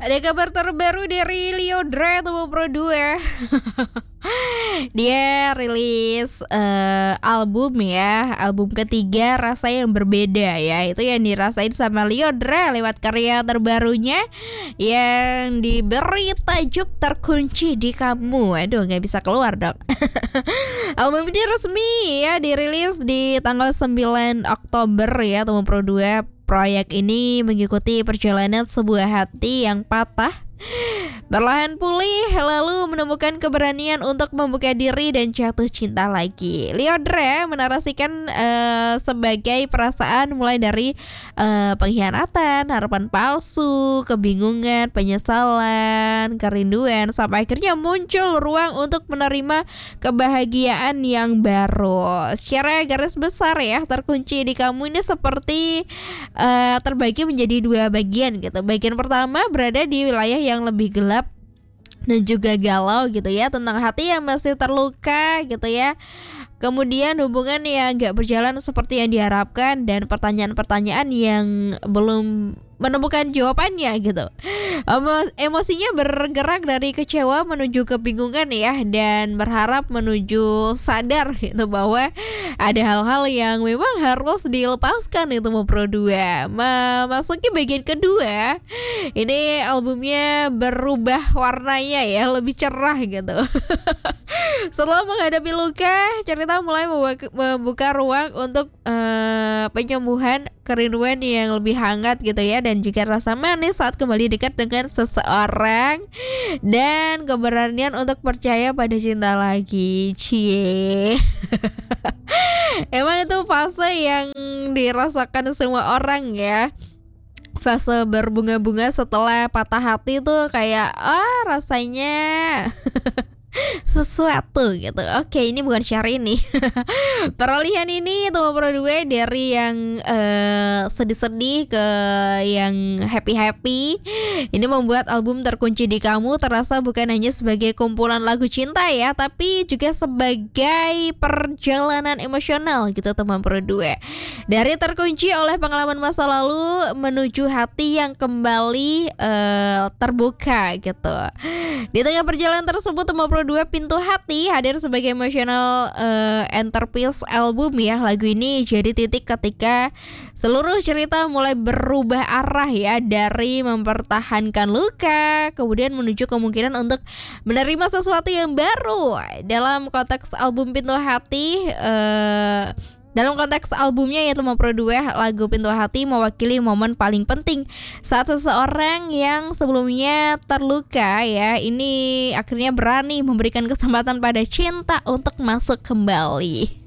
Ada kabar terbaru dari Lyodra Tomo Pro 2. Dia rilis album ya, album ketiga Rasa Yang Berbeda ya. Itu yang dirasain sama Lyodra lewat karya terbarunya yang diberi tajuk Terkunci di Kamu. Aduh, nggak bisa keluar dong. Album ini resmi ya dirilis di tanggal 9 Oktober ya. Tomo Pro 2. Proyek ini mengikuti perjalanan sebuah hati yang patah, perlahan pulih, lalu menemukan keberanian untuk membuka diri dan jatuh cinta lagi. Lyodra menarasikan sebagai perasaan mulai dari pengkhianatan, harapan palsu, kebingungan, penyesalan, kerinduan, sampai akhirnya muncul ruang untuk menerima kebahagiaan yang baru. Secara garis besar ya, Terkunci di Kamu ini seperti terbagi menjadi dua bagian gitu. Bagian pertama berada di wilayah yang lebih gelap dan juga galau gitu ya, tentang hati yang masih terluka gitu ya. Kemudian hubungan yang gak berjalan seperti yang diharapkan dan pertanyaan-pertanyaan yang belum menemukan jawabannya gitu. Emosinya bergerak dari kecewa menuju kebingungan ya, dan berharap menuju sadar gitu bahwa ada hal-hal yang memang harus dilepaskan itu Pro 2. Memasuki bagian kedua, ini albumnya berubah warnanya ya, lebih cerah gitu. Setelah menghadapi luka, cerita mulai membuka ruang untuk penyembuhan, kerinduan yang lebih hangat gitu ya, dan juga rasa manis saat kembali dekat dengan seseorang, dan keberanian untuk percaya pada cinta lagi. Cie. Emang itu fase yang dirasakan semua orang ya. Fase berbunga-bunga setelah patah hati tuh kayak rasanya sesuatu gitu. Oke, ini bukan Syahrini. Peralihan ini Tomo Pro 2 dari yang sedih-sedih ke yang happy-happy. Ini membuat album Terkunci di Kamu terasa bukan hanya sebagai kumpulan lagu cinta ya, tapi juga sebagai perjalanan emosional gitu Tomo Pro 2. Dari terkunci oleh pengalaman masa lalu menuju hati yang kembali terbuka gitu. Di tengah perjalanan tersebut, Tomo Pro 2 Pintu Hati hadir sebagai emotional enterprise album ya. Lagu ini jadi titik ketika seluruh cerita mulai berubah arah ya, dari mempertahankan luka kemudian menuju kemungkinan untuk menerima sesuatu yang baru. Dalam konteks album Pintu Hati, dalam konteks albumnya ya Tomo Pro 2, lagu Pintu Hati mewakili momen paling penting saat seseorang yang sebelumnya terluka ya, ini akhirnya berani memberikan kesempatan pada cinta untuk masuk kembali.